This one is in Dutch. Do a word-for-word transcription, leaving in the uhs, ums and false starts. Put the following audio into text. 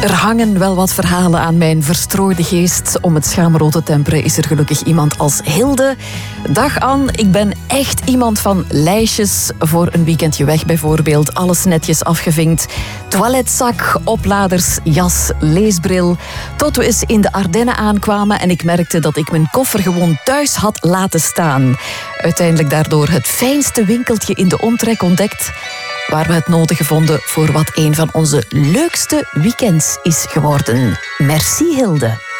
Er hangen wel wat verhalen aan mijn verstrooide geest. Om het schaamrood te temperen is er gelukkig iemand als Hilde. Dag Anne, ik ben echt iemand van lijstjes. Voor een weekendje weg bijvoorbeeld. Alles netjes afgevinkt. Toiletzak, opladers, jas, leesbril. Tot we eens in de Ardennen aankwamen en ik merkte dat ik mijn koffer gewoon thuis had laten staan. Uiteindelijk daardoor het fijnste winkeltje in de omtrek ontdekt, waar we het nodige vonden voor wat een van onze leukste weekends is geworden. Merci Hilde.